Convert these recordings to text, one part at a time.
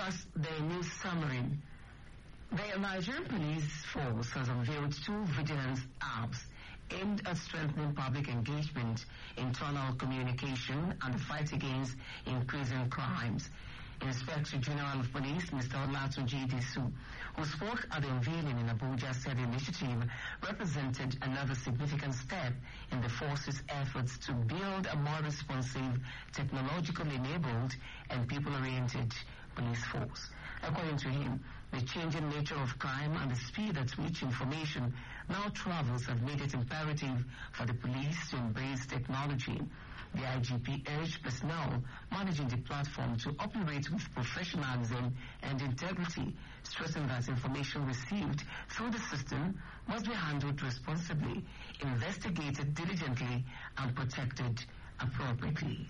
discuss their new submarine. The Nigerian police force has unveiled 2 vigilance apps aimed at strengthening public engagement, internal communication, and the fight against increasing crimes. Inspector General of Police, Mr. Olatunji Disu, who spoke at the unveiling in Abuja, said the initiative represented another significant step in the force's efforts to build a more responsive, technologically enabled, and people-oriented police force. According to him, the changing nature of crime and the speed at which information now travels have made it imperative for the police to embrace technology. The IGP urged personnel managing the platform to operate with professionalism and integrity, stressing that information received through the system must be handled responsibly, investigated diligently, and protected appropriately.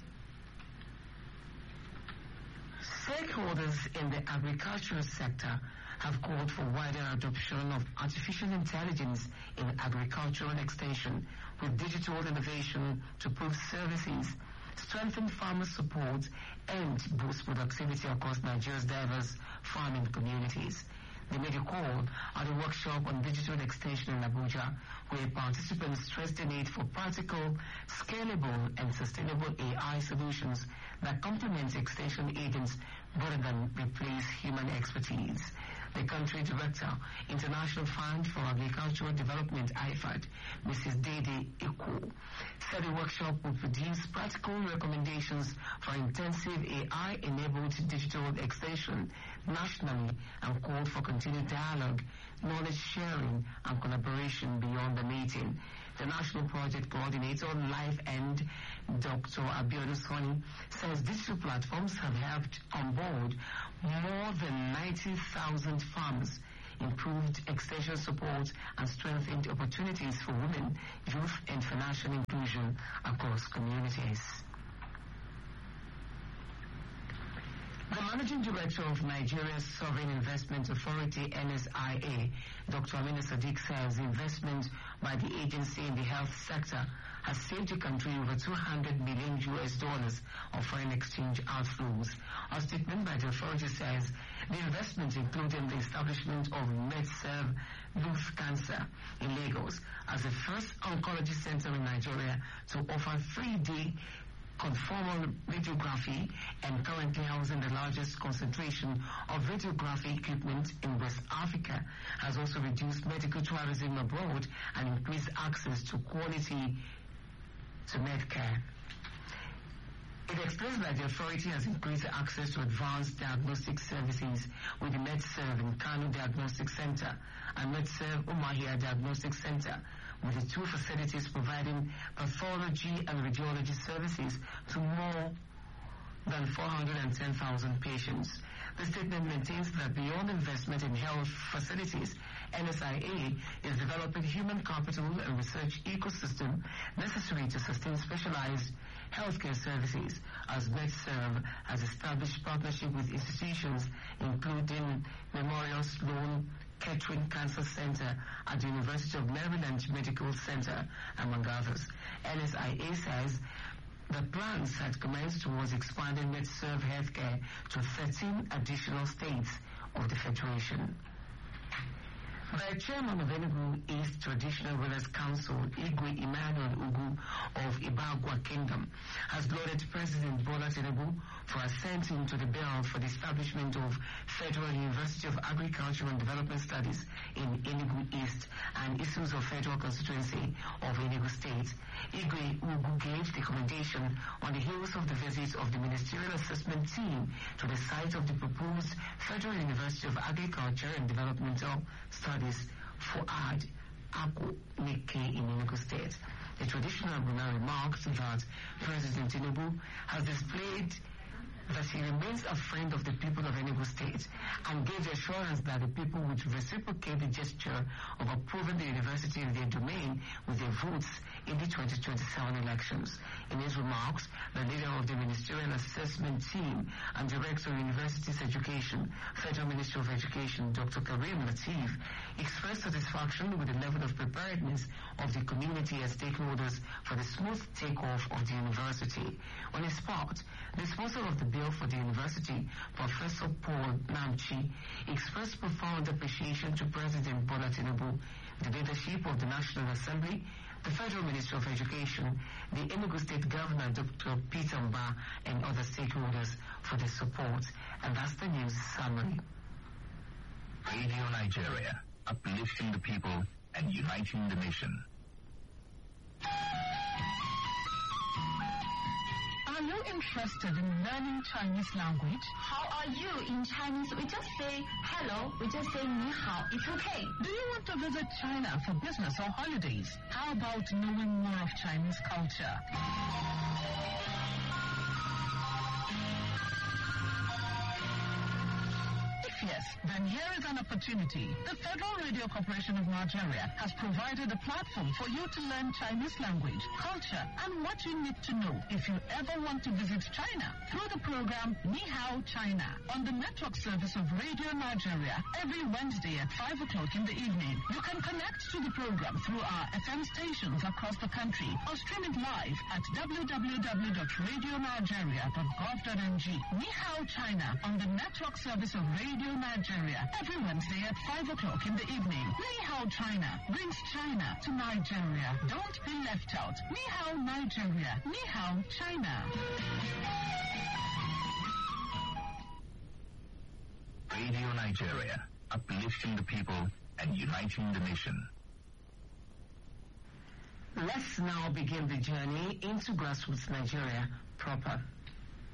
Stakeholders in the agricultural sector have called for wider adoption of artificial intelligence in agricultural extension, with digital innovation to improve services, strengthen farmer support, and boost productivity across Nigeria's diverse farming communities. They made a call at a workshop on digital extension in Abuja, where participants stressed the need for practical, scalable, and sustainable AI solutions that complement extension agents rather than replace human expertise. The country director, International Fund for Agricultural Development, IFAD, Mrs. Dede Eko, said the workshop would produce practical recommendations for intensive AI-enabled digital extension nationally and called for continued dialogue, knowledge sharing, and collaboration beyond the meeting. The National Project Coordinator on Life End, Dr. Abiodun Soni, says digital platforms have helped onboard more than 90,000 farmers, improved extension support, and strengthened opportunities for women, youth, and financial inclusion across communities. The Managing Director of Nigeria's Sovereign Investment Authority, NSIA, Dr. Amina Sadiq, says investment by the agency in the health sector has saved the country over $200 million of foreign exchange outflows. A statement by the authority says the investment included the establishment of MedServe Youth Cancer in Lagos as the first oncology center in Nigeria to offer 3D conformal radiography and currently housing the largest concentration of radiography equipment in West Africa, has also reduced medical tourism abroad and increased access to quality to Medicare. It explains that the authority has increased access to advanced diagnostic services with the MedServe in Kano Diagnostic Center and MedServe Umahia Diagnostic Center, with the 2 facilities providing pathology and radiology services to more than 410,000 patients. The statement maintains that beyond investment in health facilities, NSIA is developing human capital and research ecosystem necessary to sustain specialized healthcare services, as MedServe has established partnership with institutions including Memorial Sloan Kettering Cancer Center at the University of Maryland Medical Center, among others. NSIA says the plans had commenced towards expanding MedServe healthcare to 13 additional states of the Federation. The chairman of Enugu East Traditional Rulers Council, Igwe Emmanuel Ugu of Ibagwa Kingdom, has lauded President Bola Tinubu for assenting to the bill for the establishment of Federal University of Agriculture and Development Studies in Enugu East and issues of Federal Constituency of Enugu State. Igwe Ugu gave the commendation on the heels of the visit of the Ministerial Assessment Team to the site of the proposed Federal University of Agriculture and Developmental Studies Fuad Ako Nike in Enugu State. The traditional ruler remarked that President Tinubu has displayed that he remains a friend of the people of Enugu State and gave the assurance that the people would reciprocate the gesture of approving the university in their domain with their votes in the 2027 elections. In his remarks, the leader of the Ministerial Assessment Team and Director of Universities Education, Federal Ministry of Education, Dr. Karim Latif, expressed satisfaction with the level of preparedness of the community and stakeholders for the smooth takeoff of the university. On his part, the sponsor of the bill for the university, Professor Paul Namchi expressed profound appreciation to President Bola Tinubu, the leadership of the National Assembly, the Federal Ministry of Education, the Enugu State Governor, Dr. Peter Mba, and other stakeholders for their support. And that's the news summary. Radio Nigeria, uplifting the people and uniting the nation. Are you interested in learning Chinese language? How are you in Chinese? We just say hello, we just say ni hao. It's okay. Do you want to visit China for business or holidays? How about knowing more of Chinese culture? Yes, then here is an opportunity. The Federal Radio Corporation of Nigeria has provided a platform for you to learn Chinese language, culture, and what you need to know if you ever want to visit China through the program Ni Hao China on the network service of Radio Nigeria every Wednesday at 5 o'clock in the evening. You can connect to the program through our FM stations across the country or stream it live at www.radionigeria.gov.ng. Ni Hao China on the network service of Radio Nigeria every Wednesday at 5 o'clock in the evening. Ni Hao China brings China to Nigeria. Don't be left out. Ni Hao Nigeria. Ni Hao China. Radio Nigeria, uplifting the people and uniting the nation. Let's now begin the journey into grassroots Nigeria proper.